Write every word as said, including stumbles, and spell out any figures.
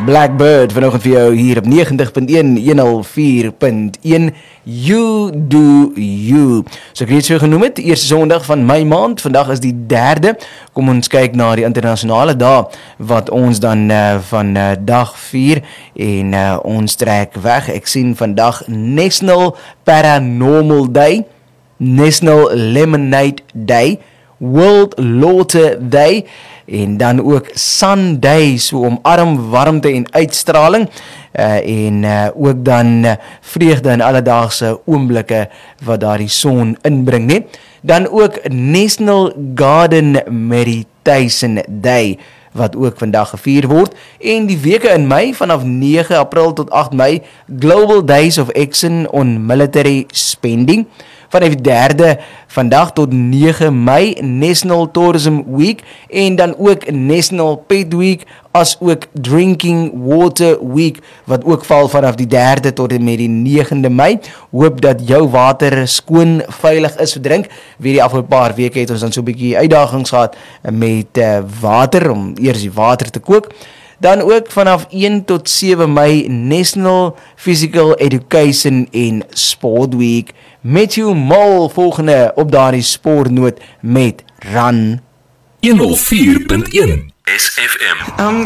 Blackbird vanoggend vir jou hier op negentig punt een, honderd vier punt een. You do you. So ek het so genoem het, eerste Sondag van my maand, vandag is die derde. Kom ons kyk na die internasionale dag wat ons dan uh, van uh, dag vier en uh, ons trek weg. Ek sien vandag National Paranormal Day, National Lemonade Day, World Laughter Day en dan ook Sun Day, so omarm warmte en uitstraling uh, en uh, ook dan uh, vreugde in alledaagse oomblikke wat daar die son inbring, nie? Dan ook National Garden Meditation Day wat ook vandag gevier word, en die weke in Mei, vanaf nege April tot agt Mei, Global Days of Action on Military Spending. Vanaf die derde vandag tot nege Mei, National Tourism Week, en dan ook National Pet Week, as ook Drinking Water Week, wat ook val vanaf die derde tot en met die negende Mei. Hoop dat jou water skoon, veilig is vir drink. Weer die afgelope paar weke het ons dan so 'n bietjie uitdagings gehad met uh, water, om eers die water te kook. Dan ook vanaf een tot sewe Mei, National Physical Education en Sport Week. Matthew Mole volgende op daardie spoornoot met Run. honderd vier punt een S F M.